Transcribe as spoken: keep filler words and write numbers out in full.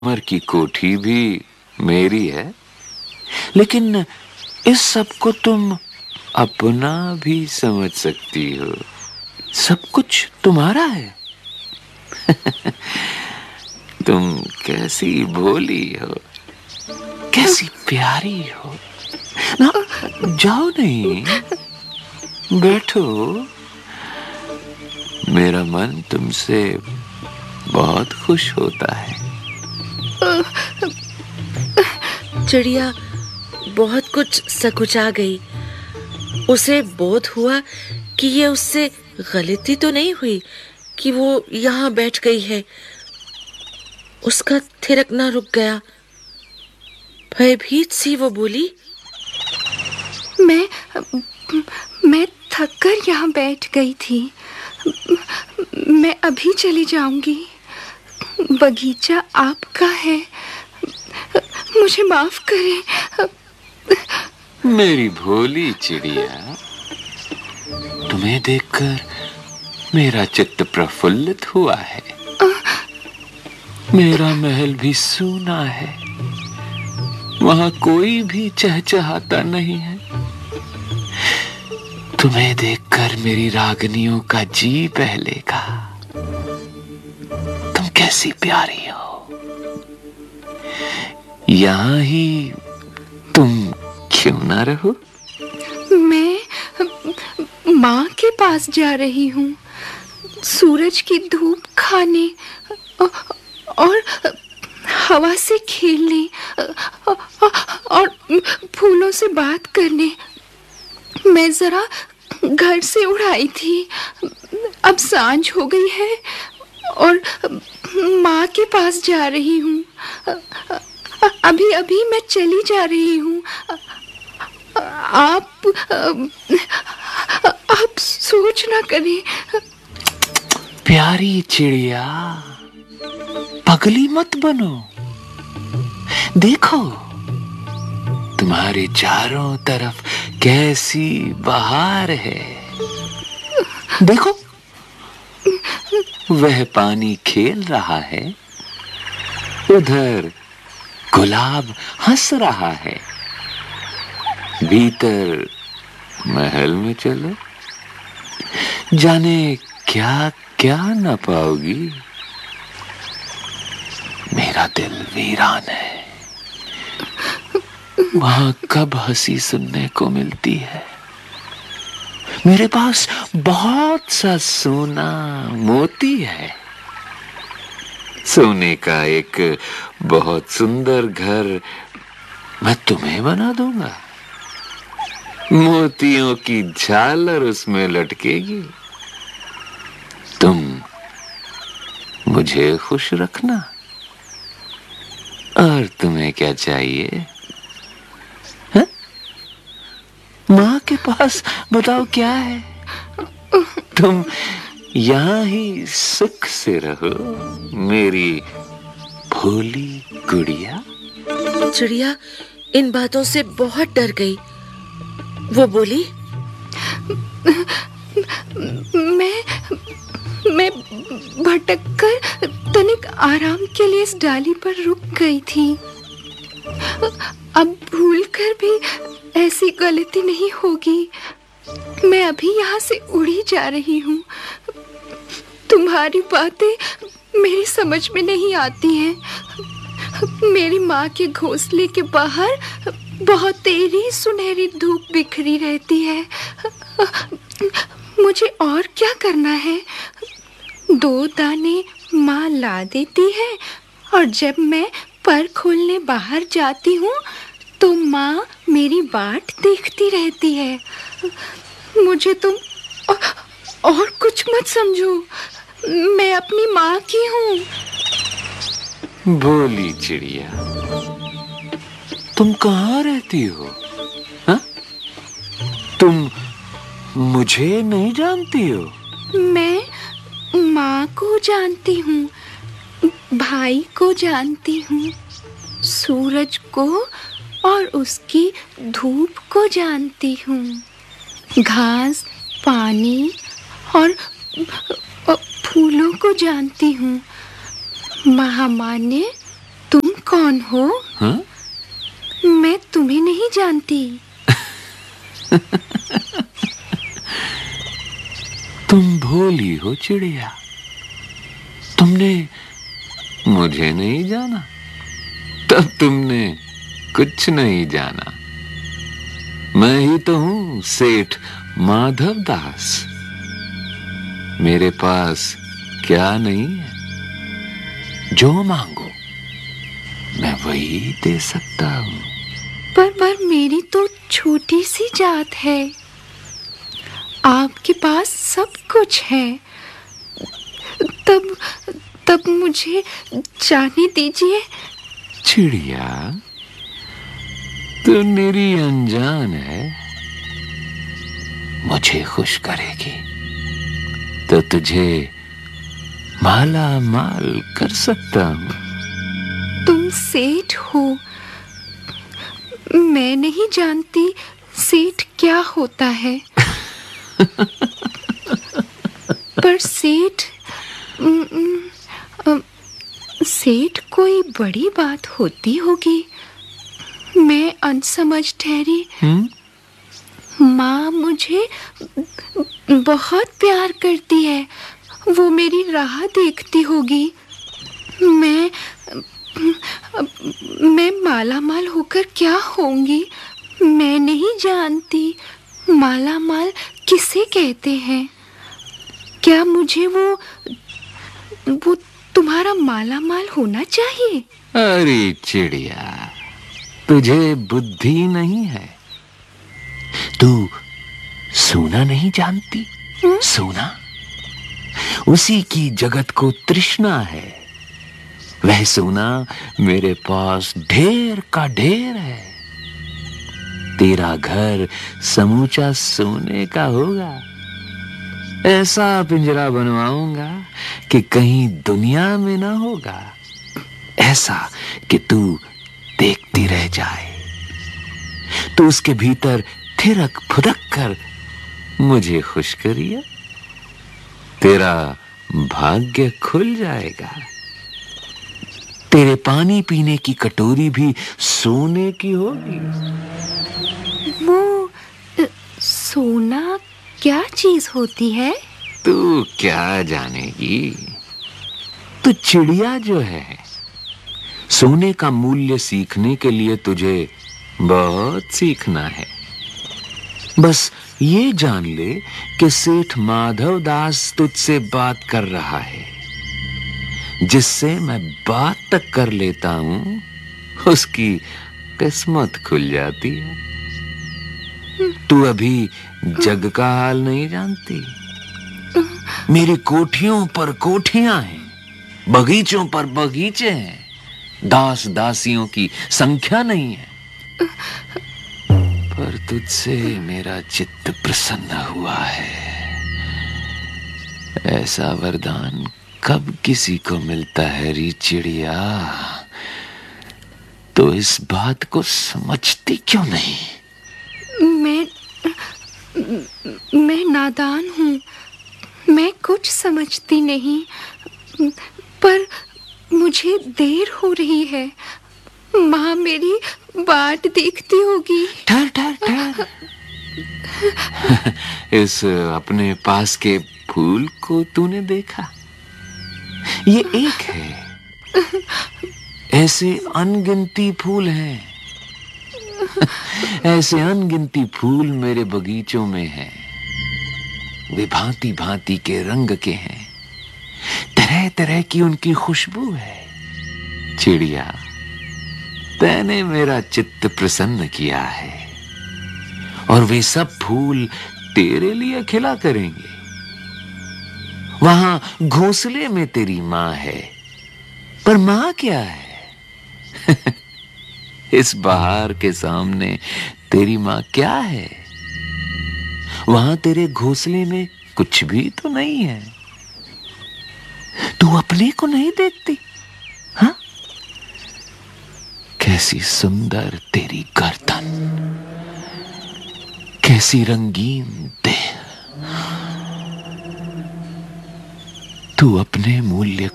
उमर की कोठी भी मेरी है, लेकिन इस सब को तुम अपना भी समझ सकती हो। सब कुछ तुम्हारा है। तुम कैसी भोली हो, कैसी प्यारी हो। ना, जाओ नहीं, बैठो। मेरा मन तुमसे बहुत खुश होता है। चिड़िया बहुत कुछ सकुचा गई। उसे बोध हुआ कि ये उससे गलती तो नहीं हुई कि वो यहाँ बैठ गई है। उसका थिरकना रुक गया। भयभीत सी वो बोली, मैं मैं थक कर यहाँ बैठ गई थी। मैं अभी चली जाऊंगी। बगीचा आपका है, मुझे माफ करें। मेरी भोली चिड़िया, तुम्हें देखकर मेरा चित्त प्रफुल्लित हुआ है। मेरा महल भी सूना है, वहां कोई भी चहचहाता नहीं है। तुम्हें देखकर मेरी रागनियों का जी बहलेगा। तुम कैसी प्यारी हो। यहां ही तुम क्यों ना रहो? मैं माँ के पास जा रही हूँ, सूरज की धूप खाने और हवा से खेलने और फूलों से बात करने। मैं जरा घर से उड़ आई थी। अब सांझ हो गई है और माँ के पास जा रही हूँ। अभी अभी मैं चली जा रही हूँ। आप आप सोच ना करें। प्यारी चिड़िया, पगली मत बनो। देखो, तुम्हारे चारों तरफ कैसी बहार है। देखो, वह पानी खेल रहा है, उधर गुलाब हंस रहा है। भीतर महल में चलो, जाने क्या क्या न पाओगी। मेरा दिल वीरान है, वहां कब हंसी सुनने को मिलती है। मेरे पास बहुत सा सोना मोती है। सोने का एक बहुत सुंदर घर मैं तुम्हें बना दूंगा। मोतियों की झालर उसमें लटकेगी। तुम मुझे खुश रखना। और तुम्हें क्या चाहिए? हा? माँ के पास बताओ क्या है? तुम यहाँ ही सुख से रहो, मेरी भोली गुड़िया। चिड़िया इन बातों से बहुत डर गई। वो बोली, मैं मैं भटक कर तनिक आराम के लिए इस डाली पर रुक गई थी। अब भूल कर भी ऐसी गलती नहीं होगी। मैं अभी यहाँ से उड़ी जा रही हूँ। तुम्हारी बातें मेरी समझ में नहीं आती हैं। मेरी माँ के घोंसले के बाहर बहुत तेरी सुनहरी धूप बिखरी रहती है। मुझे और क्या करना है? दो दाने माँ ला देती है और जब मैं पर खोलने बाहर जाती हूँ तो माँ मेरी बाट देखती रहती है। मुझे तुम और कुछ मत समझो। मैं अपनी माँ की हूँ। भोली चिड़िया, तुम कहाँ रहती हो? हा? तुम मुझे नहीं जानती हो? मैं माँ को जानती हूँ, भाई को जानती हूँ, सूरज को और उसकी धूप को जानती हूँ, घास, पानी और फूलों को जानती हूँ। महामान्य कौन हो? हाँ? मैं तुम्हें नहीं जानती। तुम भोली हो चिड़िया, तुमने मुझे नहीं जाना, तब तुमने कुछ नहीं जाना। मैं ही तो हूं सेठ माधव दास। मेरे पास क्या नहीं है, जो मांगो मैं वही दे सकता हूं। पर पर मेरी तो छोटी सी जात है, आपके पास सब कुछ है। तब तब मुझे जाने दीजिए। चिड़िया, तू मेरी अनजान है, मुझे खुश करेगी तो तुझे माला माल कर सकता हूं। तुम सेठ हो, मैं नहीं जानती सेठ क्या होता है। पर सेठ सेठ कोई बड़ी बात होती होगी। मैं अनसमझ ठहरी। माँ मुझे बहुत प्यार करती है, वो मेरी राह देखती होगी। मैं मैं मालामाल होकर क्या होंगी, मैं नहीं जानती। मालामाल किसे कहते हैं? क्या मुझे वो वो तुम्हारा मालामाल होना चाहिए? अरे चिड़िया, तुझे बुद्धि नहीं है। तू सोना नहीं जानती? हुँ? सोना उसी की जगत को तृष्णा है। वह सोना मेरे पास ढेर का ढेर है। तेरा घर समूचा सोने का होगा। ऐसा पिंजरा बनवाऊंगा कि कहीं दुनिया में ना होगा। ऐसा कि तू देखती रह जाए, तो उसके भीतर थिरक फुदक कर मुझे खुश करिए। तेरा भाग्य खुल जाएगा। तेरे पानी पीने की कटोरी भी सोने की होगी। वो सोना क्या चीज होती है? तू क्या जानेगी? तू चिड़िया जो है, सोने का मूल्य सीखने के लिए तुझे बहुत सीखना है। बस ये जान ले कि सेठ माधव दास तुझसे बात कर रहा है। जिससे मैं बात तक कर लेता हूं, उसकी किस्मत खुल जाती है। तू अभी जग का हाल नहीं जानती। मेरी कोठियों पर कोठियां हैं, बगीचों पर बगीचे हैं, दास दासियों की संख्या नहीं है। पर तुझसे मेरा चित्त प्रसन्न हुआ है। ऐसा वरदान कब किसी को मिलता है री चिड़िया? तो इस बात को समझती क्यों नहीं? मैं मैं नादान हूँ, मैं कुछ समझती नहीं। पर मुझे देर हो रही है, माँ मेरी बाट देखती होगी। ठहर ठहर ठहर। इस अपने पास के फूल को तूने देखा? ये एक है, ऐसे अनगिनती फूल हैं। ऐसे अनगिनती फूल मेरे बगीचों में हैं। वे भांति भांति के रंग के हैं, तरह तरह की उनकी खुशबू है। चिड़िया, तैने मेरा चित्त प्रसन्न किया है, और वे सब फूल तेरे लिए खिला करेंगे। वहां घोंसले में तेरी मां है, पर मां क्या है? इस बहार के सामने तेरी मां क्या है? वहां तेरे घोंसले में कुछ भी तो नहीं है। तू अपने को नहीं देखती? हाँ? कैसी सुंदर तेरी गर्दन, कैसी रंगीन देह। तू अपने मूल्य